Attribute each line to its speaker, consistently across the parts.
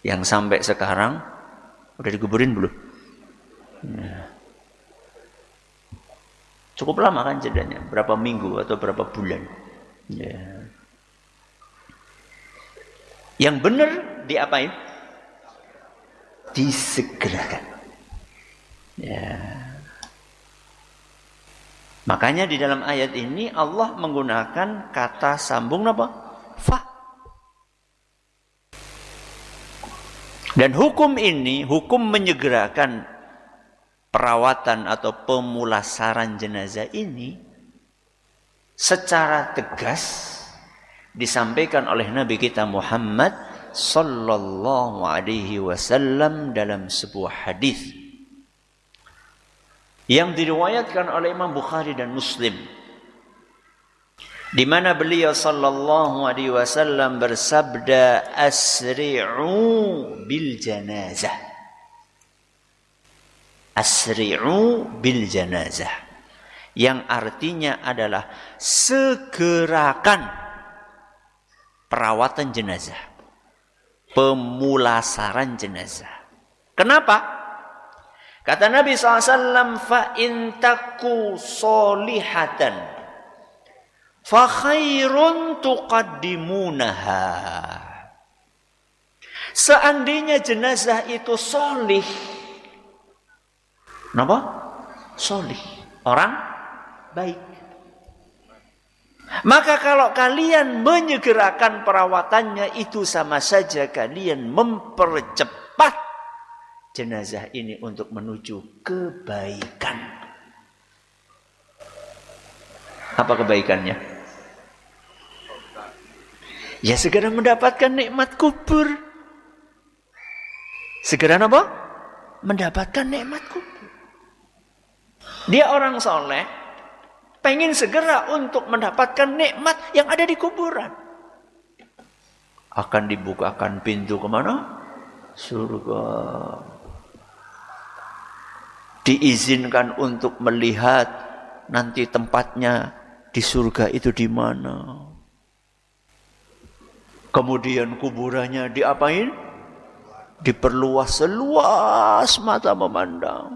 Speaker 1: Yang sampai sekarang udah dikuburin belum? Ya. Cukup lama kan jedanya, berapa minggu atau berapa bulan. Ya. Yang benar diapain? Disegerakan. Ya. Makanya di dalam ayat ini Allah menggunakan kata sambung apa? Fa. Dan hukum ini, hukum menyegerakan perawatan atau pemulasaran jenazah ini secara tegas disampaikan oleh Nabi kita Muhammad sallallahu alaihi wasallam dalam sebuah hadis yang diriwayatkan oleh Imam Bukhari dan Muslim, di mana beliau sallallahu alaihi wasallam bersabda, asri'u bil janazah. Asri'u bil janazah, yang artinya adalah segerakan perawatan jenazah, pemulasaran jenazah. Kenapa? Kata Nabi SAW, fa in taku solihatan fa khairun tuqaddimunaha. Seandainya jenazah itu solih. Kenapa? Solih, orang baik. Maka kalau kalian menyegerakan perawatannya, itu sama saja kalian mempercepat jenazah ini untuk menuju kebaikan. Apa kebaikannya? Ya segera mendapatkan nikmat kubur. Segera apa? Mendapatkan nikmat kubur. Dia orang soleh, pengen segera untuk mendapatkan nikmat yang ada di kuburan. Akan dibukakan pintu kemana? Surga. Diizinkan untuk melihat nanti tempatnya di surga itu di mana. Kemudian kuburannya diapain? Diperluas seluas mata memandang.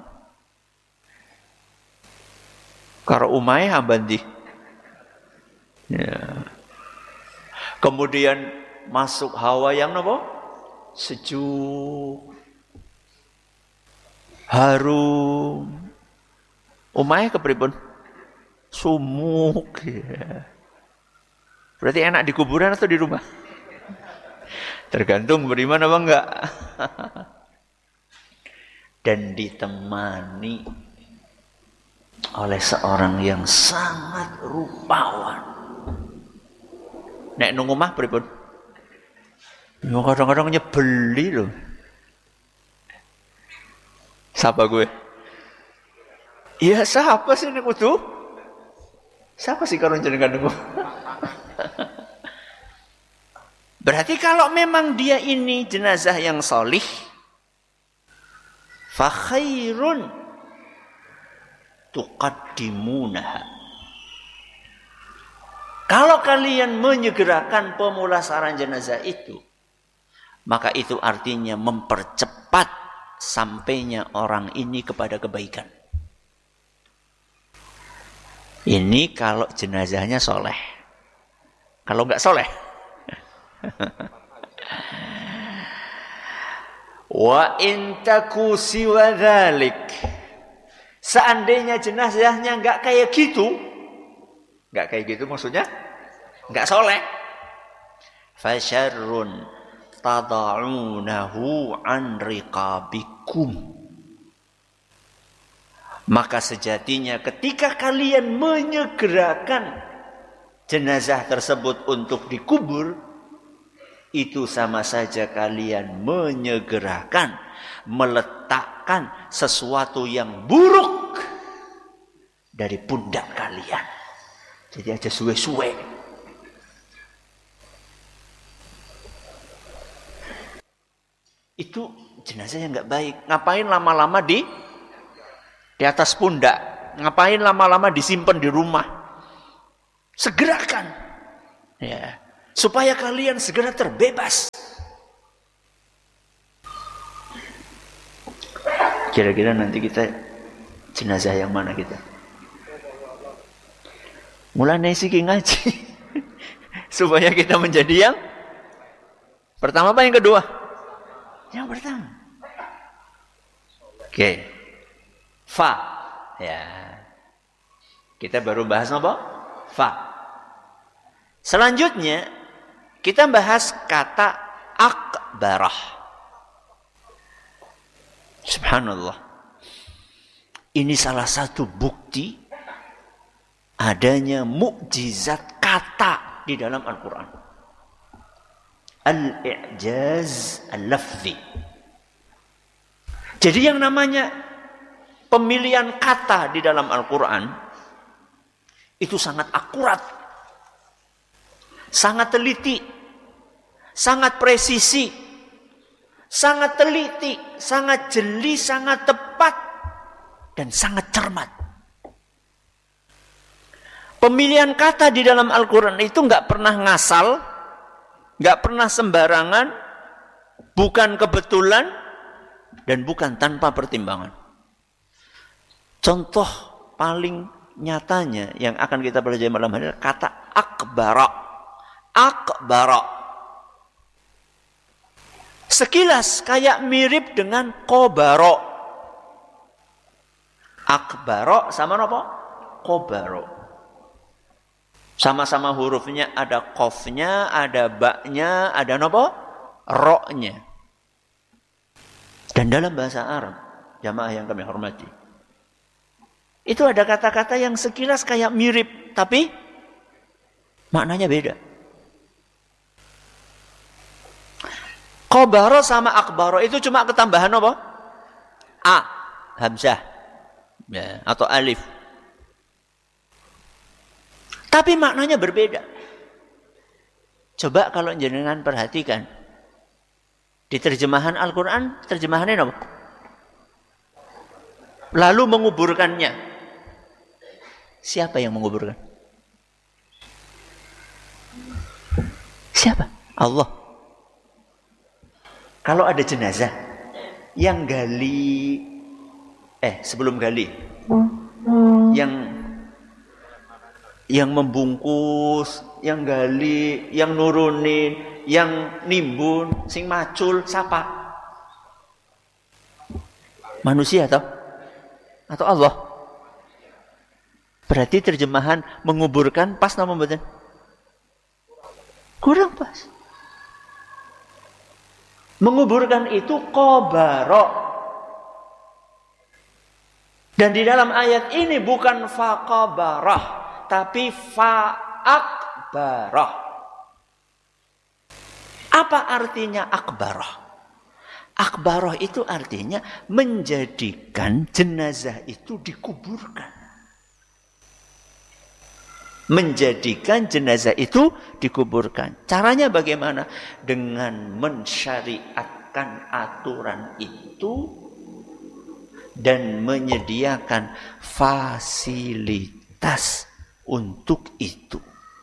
Speaker 1: Karo umai abandi. Ya. Kemudian masuk hawa yang apa? Sejuk. Harum. Umai kepripun? Sumuk. Ya. Berarti enak di kuburan atau di rumah? Tergantung beriman apa enggak. Dan ditemani oleh seorang yang sangat rupawan. Nek nang omah pripun? Ya kadang-kadang nyebeli loh. Siapa gue? Iya siapa sih nek kudu? Siapa sih karo jenengan niku? Berarti kalau memang dia ini jenazah yang solih, fa khairun tuqaddimunaha. Kalau kalian menyegerakan pemulasaran jenazah itu, maka itu artinya mempercepat sampainya orang ini kepada kebaikan. Ini kalau jenazahnya soleh. Kalau enggak soleh, wa in taku siwa dzalik. Seandainya jenazahnya enggak kayak gitu, maksudnya enggak soleh, fasyarrun tada'unahu an riqabikum. Maka sejatinya ketika kalian menyegerakan jenazah tersebut untuk dikubur, itu sama saja kalian menyegerakan, meletakkan sesuatu yang buruk dari pundak kalian. Jadi aja suwe-suwe. Itu jenazah yang nggak baik. Ngapain lama-lama di atas pundak? Ngapain lama-lama disimpan di rumah? Segerakan, ya, supaya kalian segera terbebas. Kira-kira nanti kita jenazah yang mana kita? Mulai siki ngaji. Supaya kita menjadi yang pertama apa yang kedua? Yang pertama. Oke. Fa. Ya. Kita baru bahas apa? Fa. Selanjutnya kita bahas kata akbarah. Subhanallah. Ini salah satu bukti adanya mukjizat kata di dalam Al-Quran. Al-i'jaz al-lafzi. Jadi yang namanya pemilihan kata di dalam Al-Quran itu sangat akurat, sangat teliti, sangat presisi, sangat teliti, sangat jeli, sangat tepat, dan sangat cermat. Pemilihan kata di dalam Al-Quran itu nggak pernah ngasal, nggak pernah sembarangan, bukan kebetulan, dan bukan tanpa pertimbangan. Contoh paling nyatanya yang akan kita pelajari malam hari adalah kata akbara. Akbara. Sekilas kayak mirip dengan kobaro. Akbaro sama apa? Kobaro. Sama-sama hurufnya ada qafnya, ada ba-nya, ada apa? Ro-nya. Dan dalam bahasa Arab, jamaah yang kami hormati, itu ada kata-kata yang sekilas kayak mirip, tapi maknanya beda. Kobaro sama akbaro itu cuma ketambahan apa? A, hamzah, ya, atau alif. Tapi maknanya berbeda. Coba kalau jenengan perhatikan. Di terjemahan Al-Quran, terjemahannya apa? Lalu menguburkannya. Siapa yang menguburkan? Siapa? Allah. Kalau ada jenazah yang gali, sebelum gali, yang membungkus, yang gali, yang nurunin, yang nimbun, sing macul, siapa? Manusia atau Allah? Berarti terjemahan menguburkan pas nama mboten? Kurang pas. Menguburkan itu kobaro. Dan di dalam ayat ini bukan faqabarah, tapi fa'akbarah. Apa artinya akbarah? Akbarah itu artinya menjadikan jenazah itu dikuburkan. Menjadikan jenazah itu dikuburkan. Caranya bagaimana? Dengan mensyariatkan aturan itu dan menyediakan fasilitas untuk itu.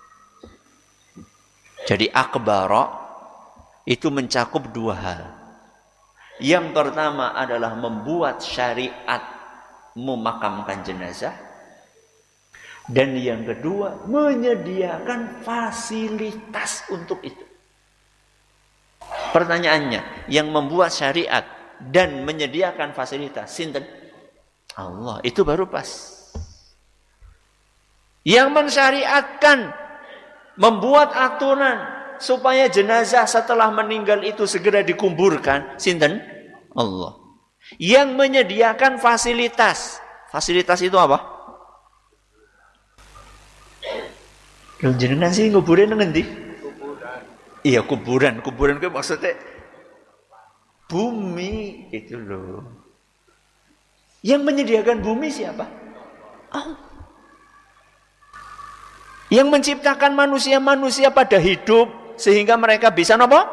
Speaker 1: Jadi akbarah itu mencakup dua hal. Yang pertama adalah membuat syariat memakamkan jenazah. Dan yang kedua menyediakan fasilitas untuk itu. Pertanyaannya, yang membuat syariat dan menyediakan fasilitas sinten? Allah. Itu baru pas. Yang mensyariatkan, membuat aturan supaya jenazah setelah meninggal itu segera dikuburkan, sinten? Allah. Yang menyediakan fasilitas. Fasilitas itu apa? Lho jenengan sih kuburan ngendi? Kuburan. Iya kuburan. Kuburan itu maksudnya bumi itu loh. Yang menyediakan bumi siapa? Allah. Yang menciptakan manusia-manusia pada hidup sehingga mereka bisa apa?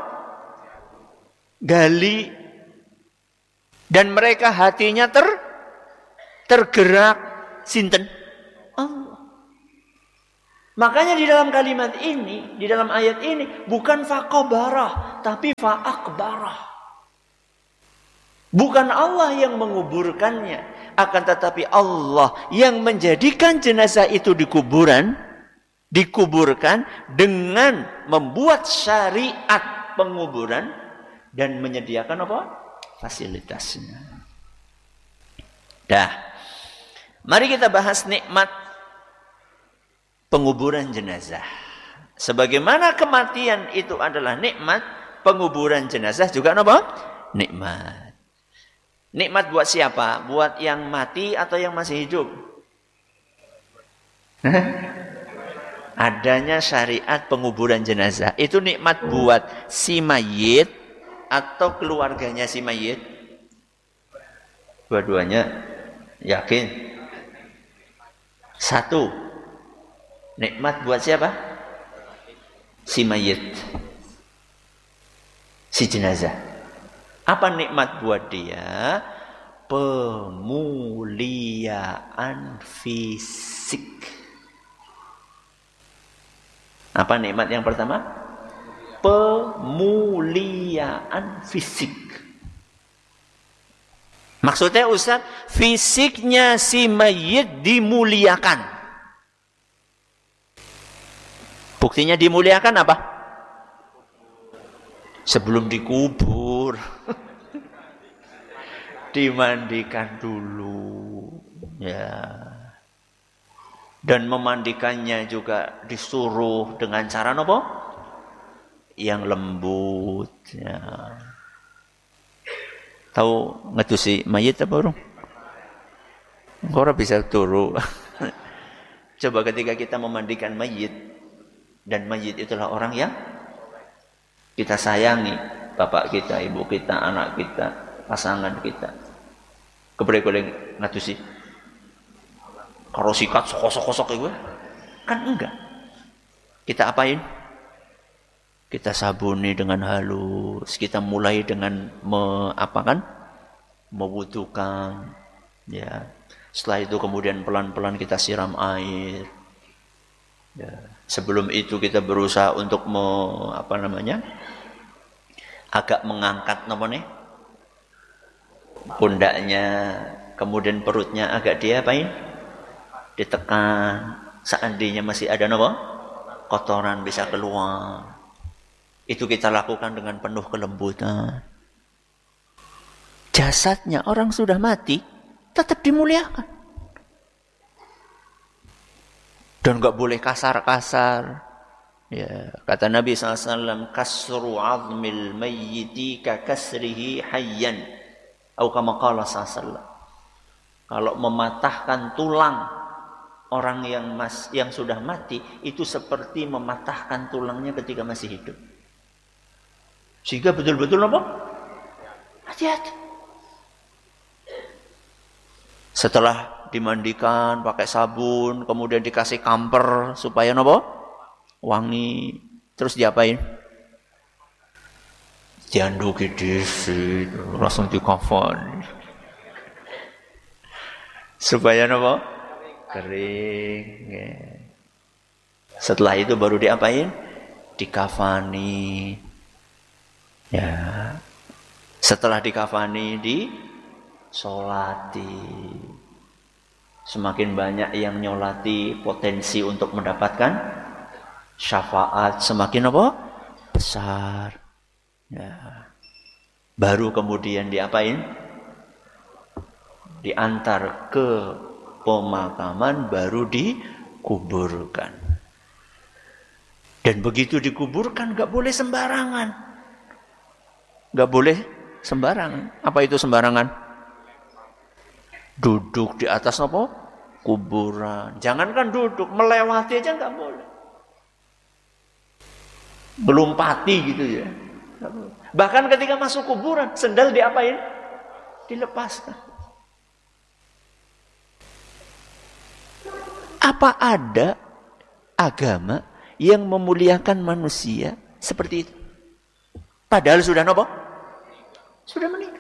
Speaker 1: Gali. Dan mereka hatinya tergerak. Sinten? Allah. Makanya di dalam kalimat ini, di dalam ayat ini bukan faqabarah, tapi fa'akbarah. Bukan Allah yang menguburkannya, akan tetapi Allah yang menjadikan jenazah itu dikuburkan dengan membuat syariat penguburan dan menyediakan apa? Fasilitasnya. Dah. Mari kita bahas nikmat penguburan jenazah. Sebagaimana kematian itu adalah nikmat, penguburan jenazah juga apa? Nikmat. Nikmat buat siapa? Buat yang mati atau yang masih hidup? Adanya syariat penguburan jenazah. Itu nikmat buat si mayit atau keluarganya si mayit? Dua-duanya. Yakin? Satu. Nikmat buat siapa? Si mayit. Si jenazah. Apa nikmat buat dia? Pemuliaan fisik. Apa nikmat yang pertama? Pemuliaan fisik. Maksudnya Ustaz, fisiknya si mayit dimuliakan. Buktinya dimuliakan apa? Sebelum dikubur. Dimandikan dulu. Ya. Dan memandikannya juga disuruh dengan cara apa? Yang lembut. Ya. Tahu ngetusi mayit apa orang? Orang bisa turu. Coba ketika kita memandikan mayit. Dan mayit itulah orang yang kita sayangi. Bapak kita, ibu kita, anak kita, pasangan kita. Keboleh-boleh ngatusi. Kalau sikat sokok-sokok itu kan enggak. Kita apain? Kita sabuni dengan halus. Kita mulai dengan mewudukan. Ya. Setelah itu kemudian pelan-pelan kita siram air. Ya. Sebelum itu kita berusaha untuk agak mengangkat pundaknya, kemudian perutnya agak diapain? Ditekan. Seandainya masih ada kotoran bisa keluar. Itu kita lakukan dengan penuh kelembutan. Jasadnya orang sudah mati tetap dimuliakan. Dan enggak boleh kasar-kasar. Ya, kata Nabi SAW, kasru 'azmil mayyiti ka kasrihi hayyan. Atau kama qala SAW. Kalau mematahkan tulang orang yang sudah mati itu seperti mematahkan tulangnya ketika masih hidup. Sehingga betul-betul apa? Hati-hati. Setelah dimandikan pakai sabun, kemudian dikasih kamper supaya wangi, terus diapain? Dianduki disi, langsung dikafan. Supaya kering. Ya. Setelah itu baru diapain? Dikafani. Ya. Setelah dikafani, disolati. Semakin banyak yang nyolati, potensi untuk mendapatkan syafaat semakin besar. Ya. Baru kemudian diapain? Diantar ke pemakaman, baru dikuburkan. Dan begitu dikuburkan gak boleh sembarangan. Gak boleh sembarangan. Apa itu sembarangan? Duduk di atas kuburan. Jangankan duduk, melewati aja gak boleh. Melompati gitu ya. Bahkan ketika masuk kuburan, sendal diapain? Dilepaskan. Apa ada agama yang memuliakan manusia seperti itu? Padahal sudah sudah meninggal.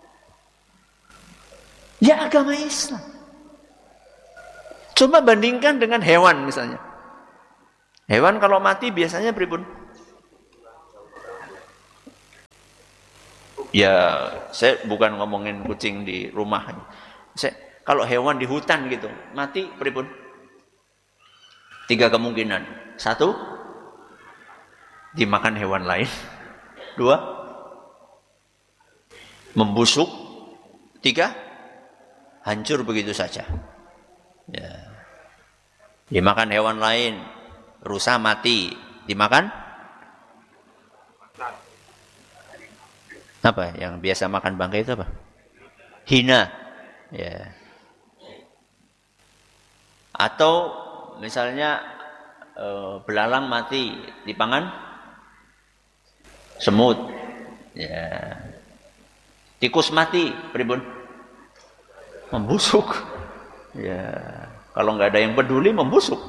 Speaker 1: Ya agama Islam. Coba bandingkan dengan hewan misalnya. Hewan kalau mati biasanya pripun? Ya, saya bukan ngomongin kucing di rumah. Kalau hewan di hutan gitu, mati pripun? 3 kemungkinan. 1, dimakan hewan lain. 2, membusuk. 3, hancur begitu saja. Ya. Dimakan hewan lain, rusa mati. Dimakan? Apa yang biasa makan bangkai itu apa? Hina. Ya. Atau misalnya belalang mati, dipangan semut. Ya. Tikus mati, pripun? Membusuk. Ya. Kalau nggak ada yang peduli, membusuk.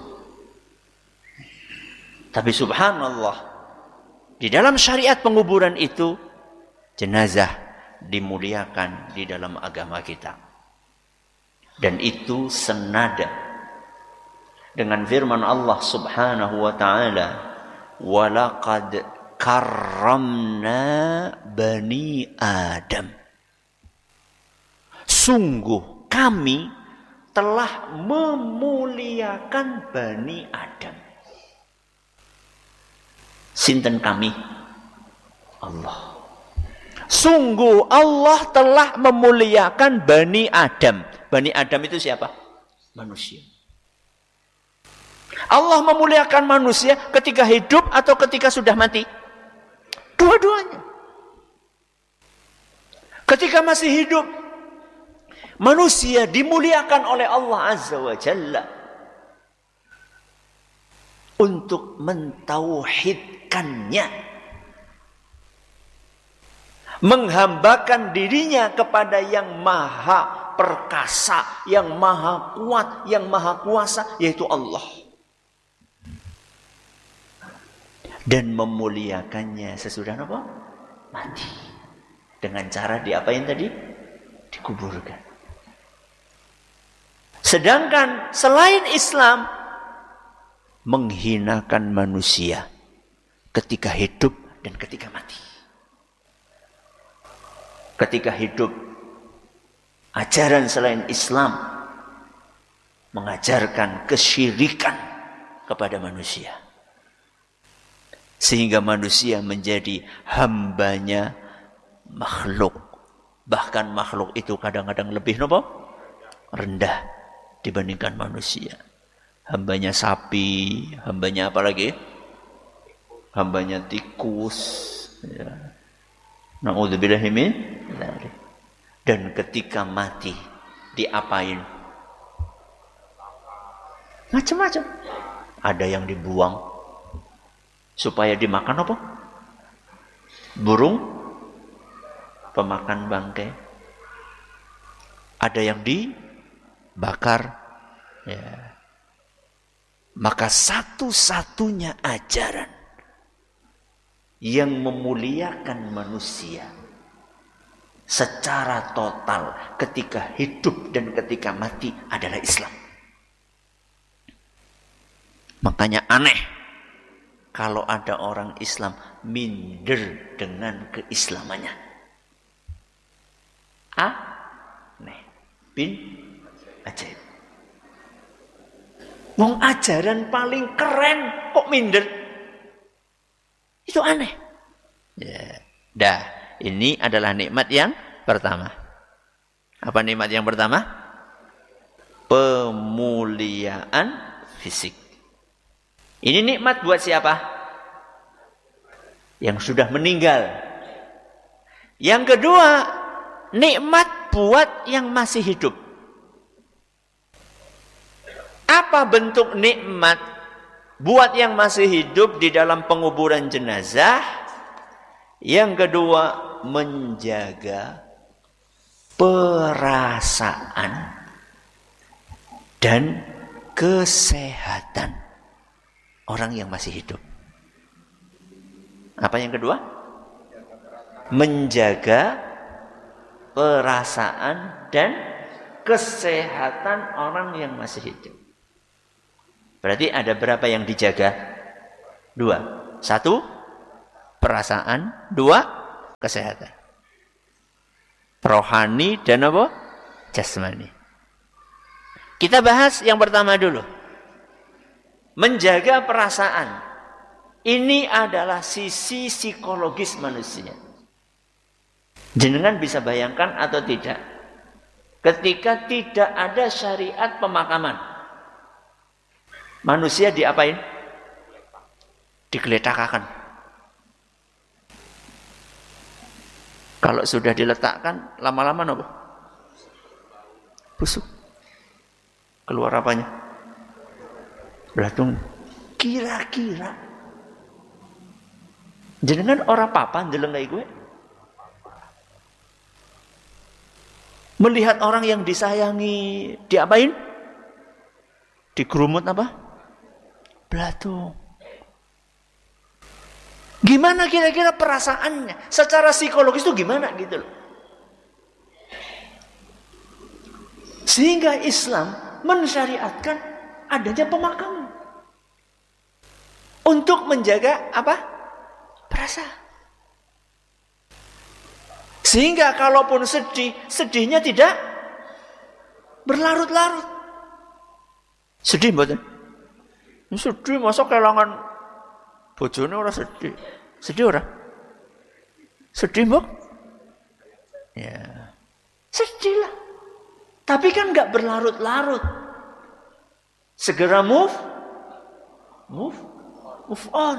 Speaker 1: Tapi subhanallah, di dalam syariat penguburan itu, jenazah dimuliakan di dalam agama kita. Dan itu senada dengan firman Allah Subhanahu wa taala, "Walaqad karramna bani Adam." Sungguh kami telah memuliakan Bani Adam. Sinten kami? Allah. Sungguh Allah telah memuliakan Bani Adam. Bani Adam itu siapa? Manusia. Allah memuliakan manusia ketika hidup atau ketika sudah mati? Dua-duanya. Ketika masih hidup, manusia dimuliakan oleh Allah Azza wa Jalla untuk mentauhidkannya, menghambakan dirinya kepada yang maha perkasa, yang maha kuat, yang maha kuasa, yaitu Allah. Dan memuliakannya sesudah apa? Mati. Dengan cara diapain tadi? Dikuburkan. Sedangkan selain Islam menghinakan manusia ketika hidup dan ketika mati. Ketika hidup, ajaran selain Islam mengajarkan kesyirikan kepada manusia. Sehingga manusia menjadi hambanya makhluk. Bahkan makhluk itu kadang-kadang lebih rendah dibandingkan manusia. Hambanya sapi, hambanya apa lagi? Hambanya tikus. Ya. Na'udzubillahi min dzalik. Dan ketika mati diapain? Macam-macam. Ada yang dibuang supaya dimakan apa? Burung pemakan bangkai. Ada yang dibakar. Ya. Maka satu-satunya ajaran yang memuliakan manusia secara total ketika hidup dan ketika mati adalah Islam. Makanya aneh kalau ada orang Islam minder dengan keislamannya. Aneh. Bin ajaib. Wong ajaran paling keren kok minder? Itu aneh. Ya. Dah, ini adalah nikmat yang pertama. Apa nikmat yang pertama? Pemuliaan fisik. Ini nikmat buat siapa? Yang sudah meninggal. Yang kedua, nikmat buat yang masih hidup. Apa bentuk nikmat buat yang masih hidup di dalam penguburan jenazah? Yang kedua, menjaga perasaan dan kesehatan orang yang masih hidup. Apa yang kedua? Menjaga perasaan dan kesehatan orang yang masih hidup. Berarti ada berapa yang dijaga? 2. 1, perasaan. 2, kesehatan. rohani dan apa? Jasmani. Kita bahas yang pertama dulu. Menjaga perasaan. Ini adalah sisi psikologis manusia. Jenengan bisa bayangkan atau tidak? Ketika tidak ada syariat pemakaman, manusia diapain? Digeletakkan. Kalau sudah diletakkan, lama-lama apa? Busuk. Keluar apanya? Belatung. Kira-kira jenengan orang papan ndeleng kayak gue? Melihat orang yang disayangi, diapain? Digerumut apa? Belatung. Gimana kira-kira perasaannya? Secara psikologis itu gimana gitu loh. Sehingga Islam mensyariatkan adanya pemakaman. Untuk menjaga apa? Perasaan. Sehingga kalaupun sedih, sedihnya tidak berlarut-larut. Sedih mboten? Sedih masa kehilangan bojone ora sedih. Sedih ora? Sedih mbok? Ya. Sedih lah. Tapi kan enggak berlarut-larut. Segera move on.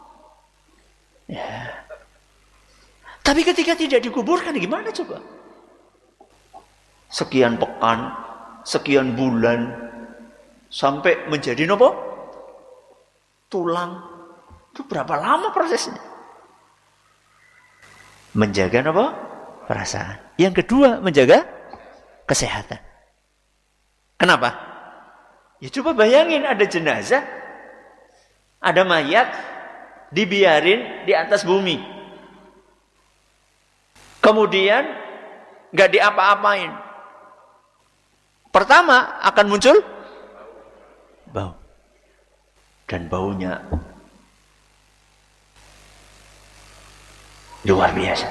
Speaker 1: Ya. Tapi ketika tidak dikuburkan gimana coba? Sekian pekan, sekian bulan, sampai menjadi nopo? Tulang. Itu berapa lama prosesnya? Menjaga nopo? Perasaan. Yang kedua, menjaga kesehatan. Kenapa? Ya coba bayangin ada jenazah, ada mayat, dibiarin di atas bumi. Kemudian nggak diapa-apain. Pertama akan muncul bau. Dan baunya luar biasa.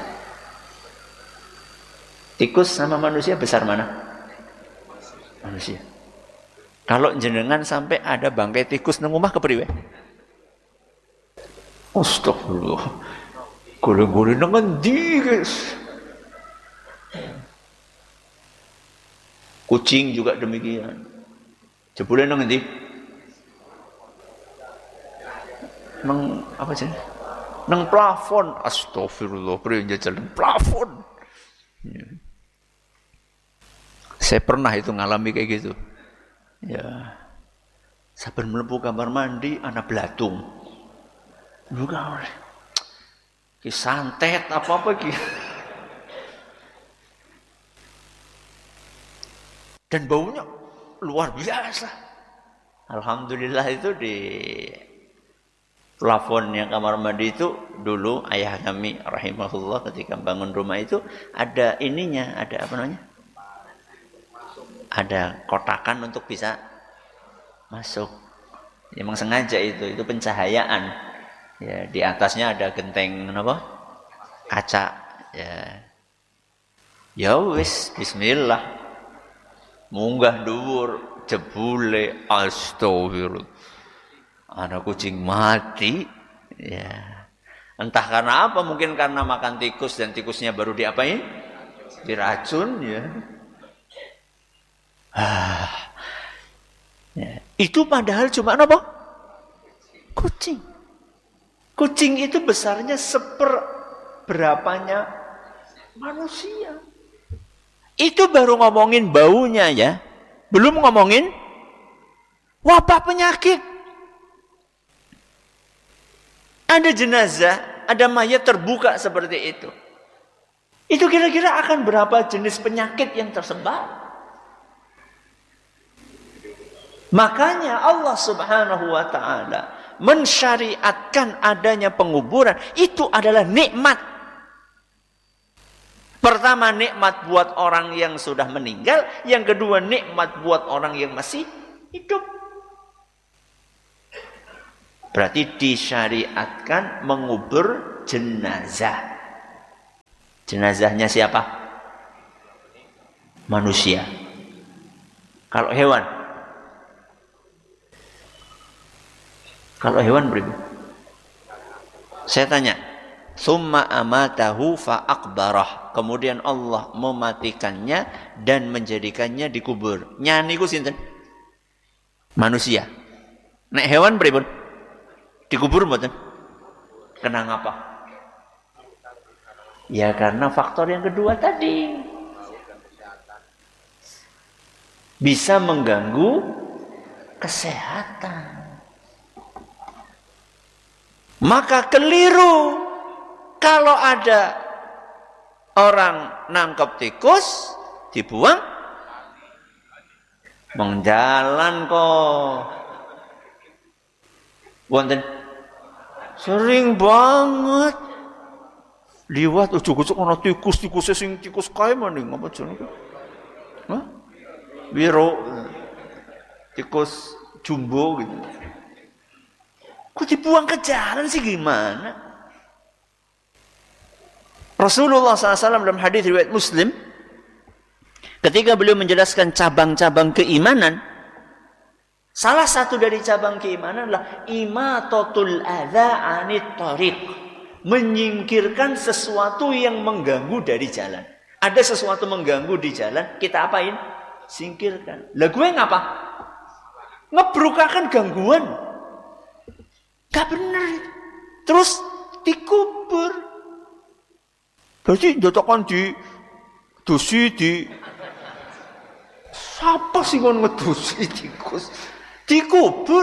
Speaker 1: Tikus sama manusia besar mana? Manusia. Kalau jenengan sampai ada bangkai tikus nang omah kepriwe? Astagfirullah. Golong-golong nang endi, guys? Kucing juga demikian. Jebule nang endi? Nang apa sih? Nang plafon. Astagfirullah, priye njajal plafon. Ya. Saya pernah itu ngalami kayak gitu. Ya. Saben mlebu kamar mandi ana blatung. Bukan. Ki santet apa-apa ki. Dan baunya luar biasa. Alhamdulillah itu di plafonnya kamar mandi itu dulu ayah kami rahimahullah ketika bangun rumah itu ada ininya, ada apa namanya? Ada kotakan untuk bisa masuk. Memang sengaja itu pencahayaan. Ya, di atasnya ada genteng apa? Kaca. Ya. Ya wis, bismillah. Munggah dhuwur, jebule astagfirullah. Ada kucing mati. Ya. Entah karena apa, mungkin karena makan tikus dan tikusnya baru diapain? Diracun ya. Ya. Itu padahal cuma apa? Kucing. Kucing itu besarnya seperberapanya manusia. Itu baru ngomongin baunya ya. Belum ngomongin wabah penyakit. Ada jenazah, ada mayat terbuka seperti itu. Itu kira-kira akan berapa jenis penyakit yang tersebar? Makanya Allah Subhanahu wa ta'ala mensyariatkan adanya penguburan. Itu adalah nikmat. Pertama, nikmat buat orang yang sudah meninggal. Yang kedua, nikmat buat orang yang masih hidup. Berarti disyariatkan mengubur jenazah. Jenazahnya siapa? manusia. Kalau hewan? Kalau hewan beribu. Saya tanya, summa amatahu fa akbarah. Kemudian Allah mematikannya dan menjadikannya dikubur. Nyani ku sinten? Manusia. Nek hewan pripun? Dikubur mboten? Kena ngapa? Ya karena faktor yang kedua tadi. Bisa mengganggu kesehatan. Maka keliru kalau ada orang nangkep tikus dibuang mengjalan kok. Wonten sering banget liwat ujug-ujug ana tikus sing tikus kae maning apa jenenge? Hah? Wiro tikus jumbo gitu. Kok dibuang ke jalan sih gimana? Rasulullah SAW dalam hadis riwayat Muslim, ketika beliau menjelaskan cabang-cabang keimanan, salah satu dari cabang keimanan adalah imatatul adza anit thariq, menyingkirkan sesuatu yang mengganggu dari jalan. Ada sesuatu mengganggu di jalan, kita apain? Singkirkan. Lah gue ngapa? Ngebrukakan gangguan. Gak bener. Terus dikubur. Berarti jotokan di dusi di siapa sih kon ngedusi tikus? Dikubur.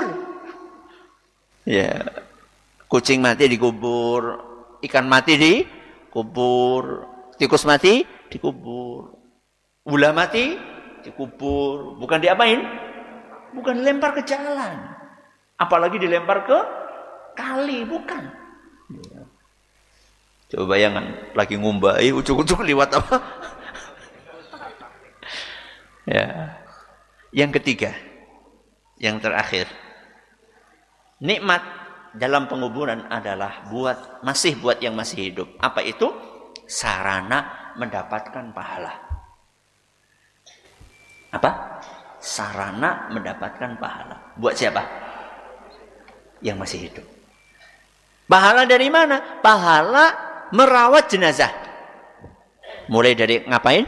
Speaker 1: Ya. Kucing mati dikubur, ikan mati dikubur, tikus mati dikubur. Ular mati dikubur. Bukan diapain? Bukan dilempar ke jalan. Apalagi dilempar ke kali, bukan. Coba bayangkan lagi ngumbai ucuk-ucuk liwat apa? Ya. Yang ketiga, yang terakhir, nikmat dalam penguburan adalah masih buat yang masih hidup. Apa itu? Sarana mendapatkan pahala. Apa? Sarana mendapatkan pahala. Buat siapa? Yang masih hidup. Pahala dari mana? Pahala merawat jenazah. Mulai dari ngapain?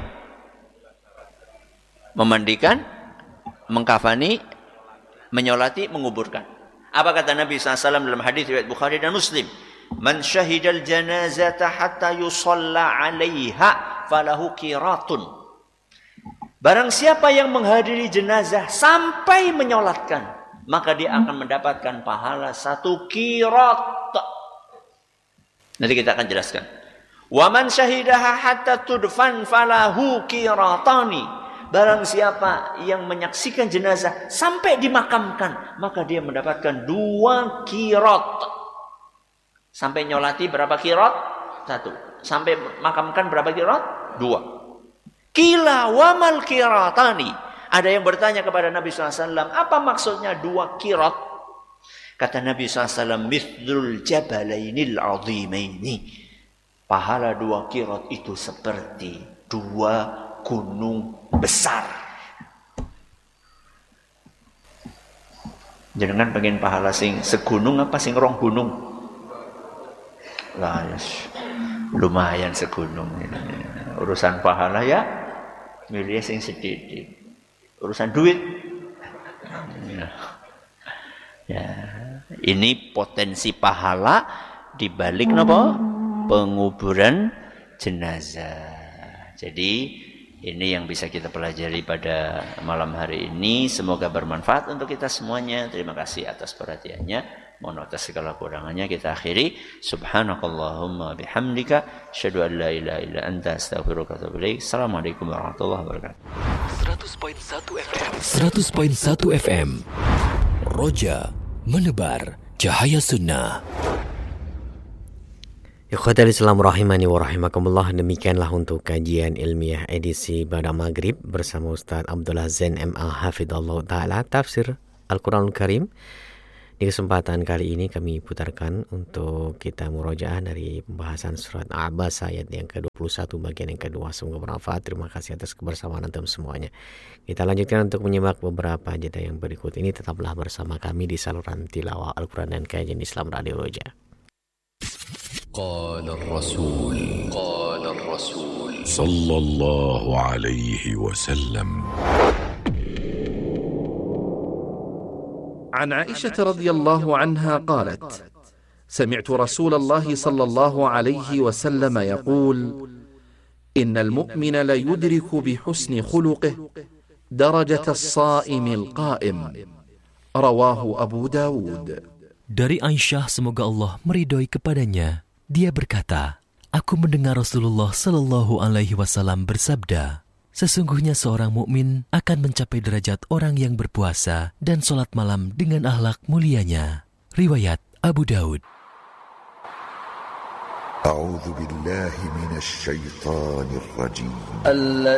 Speaker 1: Memandikan, mengkafani, menyolati, menguburkan. Apa kata Nabi SAW dalam hadis riwayat Bukhari dan Muslim? Man syahidal janazata hatta yusalla 'alaiha falahu qiratun. Barang siapa yang menghadiri jenazah sampai menyolatkan, maka dia akan mendapatkan pahala 1 qirat. Nanti kita akan jelaskan. Wa man syahidaha hatta tudfan falahu qiratani. Barang siapa yang menyaksikan jenazah sampai dimakamkan, maka dia mendapatkan 2 qirat. Sampai nyolati berapa qirat? 1. Sampai makamkan berapa qirat? 2. Qila wa mal qiratani. Ada yang bertanya kepada Nabi SAW, apa maksudnya 2 qirat? Kata Nabi SAW, mithlul jabalainil azimaini. Pahala 2 qirat itu seperti 2 gunung besar. Jangan pengen pahala sing segunung apa sing rong gunung? Lah, lumayan segunung. Urusan pahala ya, milih sing sedikit. Urusan duit. Ya, ini potensi pahala di balik napa? Penguburan jenazah. Jadi ini yang bisa kita pelajari pada malam hari ini. Semoga bermanfaat untuk kita semuanya. Terima kasih atas perhatiannya. Mohon atas segala kurangannya kita akhiri. Subhanakallahumma bihamdika asyhadu an la ilaha illa anta astaghfiruka wa atubu ilaik. Assalamualaikum warahmatullahi wabarakatuh.
Speaker 2: 100.1 FM. 100.1 FM. Roja menebar cahaya sunnah.
Speaker 3: Ikhwatal Islam rahimani wa rahimakumullah. Demikianlah untuk kajian ilmiah edisi pada maghrib bersama Ustaz Abdullah Zain MA Hafidhallah Ta'ala, tafsir Al-Quranul Karim Di kesempatan kali ini kami putarkan untuk kita murojaah dari pembahasan surat Abbas ayat yang ke-21 bagian yang kedua. Semoga bermanfaat. Terima kasih atas kebersamaan antum semuanya. Kita lanjutkan untuk menyimak beberapa jeda yang berikut ini. Tetaplah bersama kami di saluran tilawah Al-Quran dan kajian Islam Radio Roja.
Speaker 2: Qala Rasul
Speaker 4: sallallahu alaihi wasallam.
Speaker 5: عن عائشة رضي الله عنها قالت: سمعت رسول الله صلى الله عليه وسلم يقول: إن المؤمن ليدرك بحسن خلقه درجة الصائم القائم. رواه أبو داود.
Speaker 2: Dari Aisyah, semoga Allah meridhoi kepadanya, dia berkata, aku mendengar Rasulullah Sallallahu Alaihi Wasallam bersabda, sesungguhnya seorang mukmin akan mencapai derajat orang yang berpuasa dan sholat malam dengan akhlak mulianya. Riwayat Abu Daud.
Speaker 4: A'udzu billahi minasy syaithanir rajim.